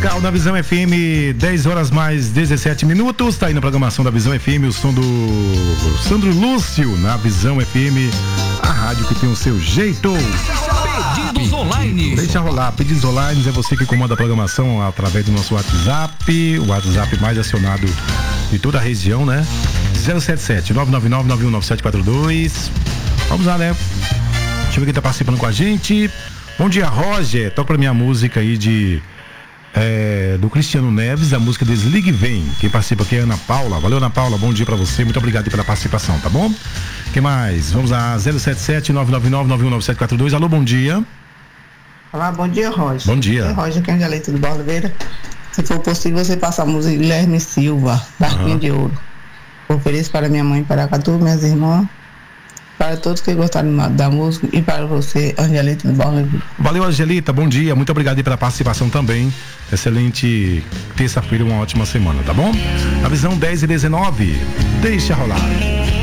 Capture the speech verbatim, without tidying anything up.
musical da Visão F M, dez horas mais dezessete minutos. Tá aí na programação da Visão F M o som do Sandro Lúcio na Visão F M, a rádio que tem o seu jeito. Pedidos online. Deixa rolar, pedidos online é você que comanda a programação através do nosso WhatsApp, o WhatsApp mais acionado de toda a região, né? zero sete sete, nove nove nove, nove um nove sete quatro dois. Vamos lá, né? Deixa eu ver quem tá participando com a gente. Bom dia, Roger. Toca pra minha música aí de é, do Cristiano Neves, a música Desligue e Vem. Quem participa aqui é a Ana Paula. Valeu, Ana Paula, bom dia pra você. Muito obrigado pela participação, tá bom? Quem mais? Vamos lá, zero sete sete, nove nove nove, nove um nove sete quatro dois. Alô, bom dia. Olá, bom dia, Roger. Bom dia. É Roger, aqui é Angelina do Barra Oliveira. Se for possível, você passa a música Guilherme Silva, Barquinho uhum. de Ouro. Ofereço para minha mãe, para Catu, minhas irmãs, para todos que gostaram da música e para você, Angelita do Barra Oliveira. Valeu, Angelita, bom dia, muito obrigado aí pela participação também. Excelente terça-feira, uma ótima semana, tá bom? A Visão dez e dezenove, deixa rolar.